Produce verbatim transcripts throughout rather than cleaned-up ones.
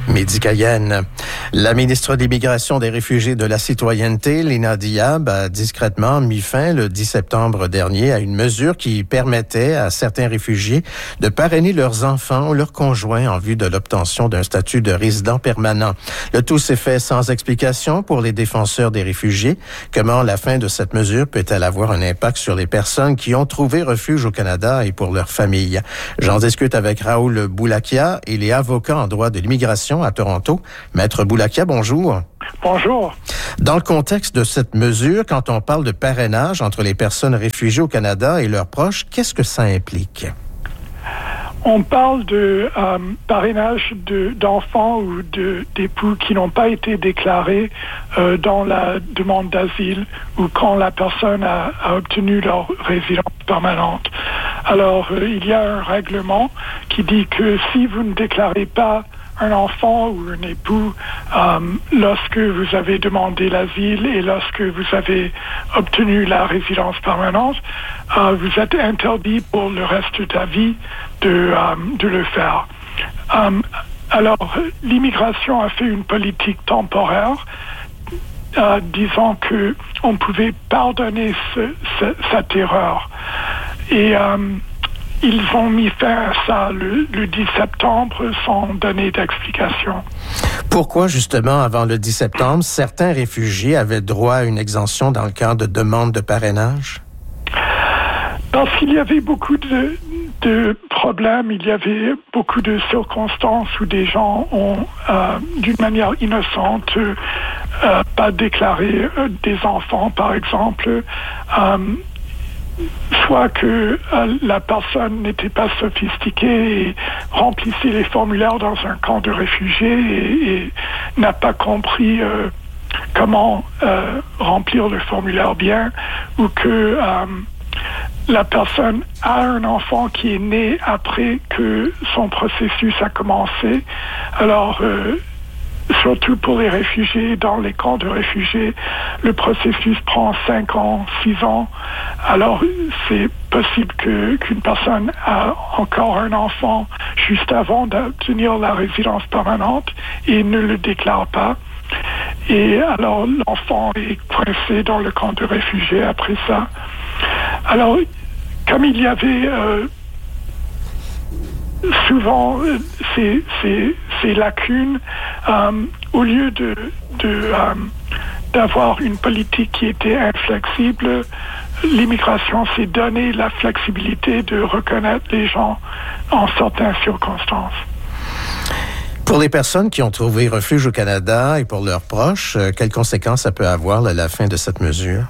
Midi Cayenne. La ministre de l'Immigration, des Réfugiés, de la Citoyenneté, Léna Diab, a discrètement mis fin le dix septembre dernier à une mesure qui permettait à certains réfugiés de parrainer leurs enfants ou leurs conjoints en vue de l'obtention d'un statut de résident permanent. Le tout s'est fait sans explication pour les défenseurs des réfugiés. Comment la fin de cette mesure peut-elle avoir un impact sur les personnes qui ont trouvé refuge au Canada et pour leurs familles? J'en discute avec Raoul Boulakia. Il est avocat en droit de l'immigration à Toronto. Maître Boulakia, bonjour. Bonjour. Dans le contexte de cette mesure, quand on parle de parrainage entre les personnes réfugiées au Canada et leurs proches, qu'est-ce que ça implique? On parle de euh, parrainage de, d'enfants ou de, d'époux qui n'ont pas été déclarés euh, dans la demande d'asile ou quand la personne a, a obtenu leur résidence permanente. Alors, euh, il y a un règlement qui dit que si vous ne déclarez pas un enfant ou un époux euh, lorsque vous avez demandé l'asile et lorsque vous avez obtenu la résidence permanente, euh, vous êtes interdit pour le reste de ta vie de, euh, de le faire. Euh, alors, l'immigration a fait une politique temporaire euh, disant que on pouvait pardonner ce, ce, cette erreur. Et euh, ils ont mis fin à ça le, le dix septembre sans donner d'explication. Pourquoi, justement, avant le dix septembre, certains réfugiés avaient droit à une exemption dans le cadre de demande de parrainage? Parce qu'il y avait beaucoup de, de problèmes, il y avait beaucoup de circonstances où des gens ont, euh, d'une manière innocente, euh, pas déclaré euh, des enfants, par exemple. Euh, soit que euh, la personne n'était pas sophistiquée et remplissait les formulaires dans un camp de réfugiés et, et n'a pas compris euh, comment euh, remplir le formulaire bien, ou que euh, la personne a un enfant qui est né après que son processus a commencé. Alors, euh, surtout pour les réfugiés, dans les camps de réfugiés, le processus prend cinq ans, six ans. Alors, c'est possible que, qu'une personne a encore un enfant juste avant d'obtenir la résidence permanente et ne le déclare pas. Et alors, l'enfant est coincé dans le camp de réfugiés après ça. Alors, comme il y avait euh, souvent euh, ces, ces, ces lacunes, euh, au lieu de, de, euh, d'avoir une politique qui était inflexible, l'immigration s'est donné la flexibilité de reconnaître les gens en certaines circonstances. Pour les personnes qui ont trouvé refuge au Canada et pour leurs proches, euh, quelles conséquences ça peut avoir là, la fin de cette mesure?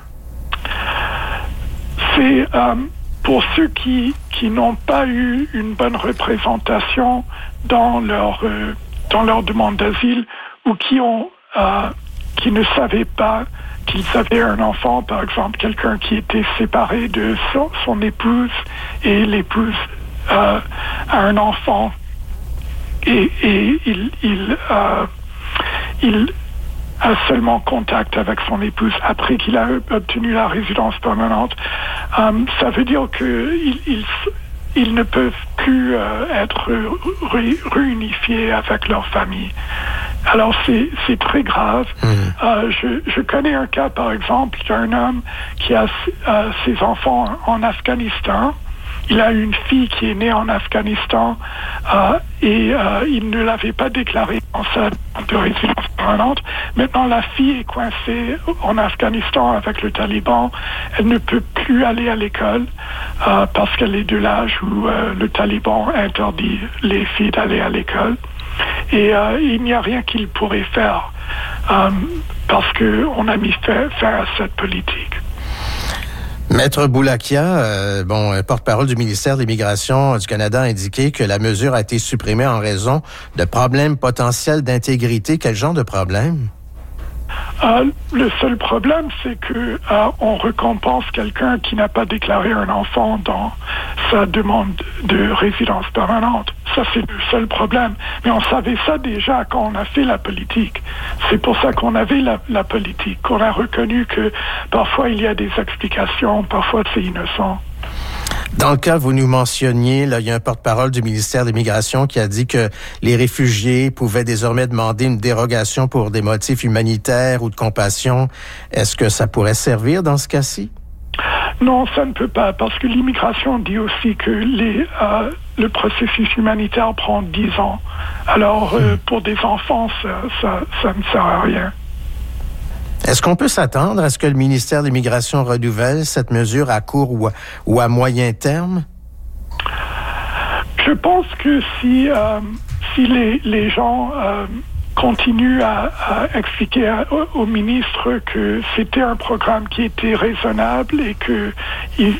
C'est euh, pour ceux qui, qui n'ont pas eu une bonne représentation dans leur, euh, dans leur demande d'asile ou qui, ont, euh, qui ne savaient pas qu'ils avaient un enfant, par exemple, quelqu'un qui était séparé de son, son épouse et l'épouse euh, a un enfant et, et il, il, euh, il a seulement contact avec son épouse après qu'il a obtenu la résidence permanente. Um, ça veut dire qu'ils ils, ils ne peuvent plus euh, être ré, réunifiés avec leur famille. Alors c'est, c'est très grave. Mmh. Euh, je, je connais un cas, par exemple, d'un homme qui a euh, ses enfants en Afghanistan. Il a une fille qui est née en Afghanistan euh, et euh, il ne l'avait pas déclarée en sa de résidence permanente. Maintenant, la fille est coincée en Afghanistan avec le Taliban. Elle ne peut plus aller à l'école euh, parce qu'elle est de l'âge où euh, le Taliban interdit les filles d'aller à l'école. Et euh, il n'y a rien qu'il pourrait faire euh, parce qu'on a mis fin, fin à cette politique. Maître Boulakia, euh, bon, porte-parole du ministère de l'Immigration du Canada, a indiqué que la mesure a été supprimée en raison de problèmes potentiels d'intégrité. Quel genre de problème? Euh, le seul problème, c'est que euh, on récompense quelqu'un qui n'a pas déclaré un enfant dans sa demande de résidence permanente. Ça, c'est le seul problème. Mais on savait ça déjà quand on a fait la politique. C'est pour ça qu'on avait la, la politique, qu'on a reconnu que parfois il y a des explications, parfois c'est innocent. Dans le cas, vous nous mentionniez, là, il y a un porte-parole du ministère de l'Immigration qui a dit que les réfugiés pouvaient désormais demander une dérogation pour des motifs humanitaires ou de compassion. Est-ce que ça pourrait servir dans ce cas-ci? Non, ça ne peut pas, parce que l'immigration dit aussi que les, euh, le processus humanitaire prend dix ans. Alors, euh, pour des enfants, ça, ça, ça ne sert à rien. Est-ce qu'on peut s'attendre à ce que le ministère de l'Immigration renouvelle cette mesure à court ou à, ou à moyen terme? Je pense que si, euh, si les, les gens euh, continuent à, à expliquer à, au, au ministre que c'était un programme qui était raisonnable et qu'il